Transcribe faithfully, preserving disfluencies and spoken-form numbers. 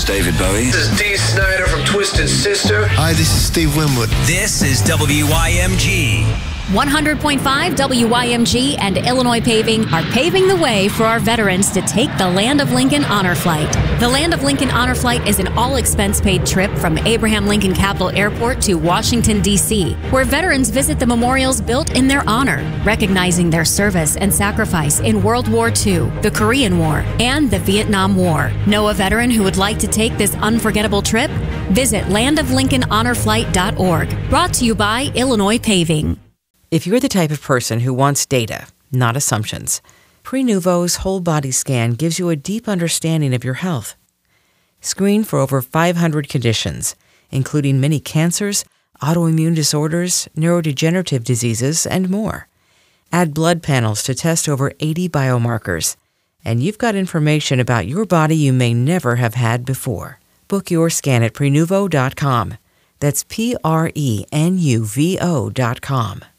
David Bowie. This is Dee Snider from Twisted Sister. Hi, this is Steve Winwood. This is W Y M G. one hundred point five W Y M G and Illinois Paving are paving the way for our veterans to take the Land of Lincoln Honor Flight. The Land of Lincoln Honor Flight is an all-expense-paid trip from Abraham Lincoln Capital Airport to Washington, D C, where veterans visit the memorials built in their honor, recognizing their service and sacrifice in World War Two, the Korean War, and the Vietnam War. Know a veteran who would like to take this unforgettable trip? Visit land of lincoln honor flight dot org. Brought to you by Illinois Paving. If you're the type of person who wants data, not assumptions, Prenuvo's whole body scan gives you a deep understanding of your health. Screen for over five hundred conditions, including many cancers, autoimmune disorders, neurodegenerative diseases, and more. Add blood panels to test over eighty biomarkers, and you've got information about your body you may never have had before. Book your scan at prenuvo dot com. That's P R E N U V O dot com.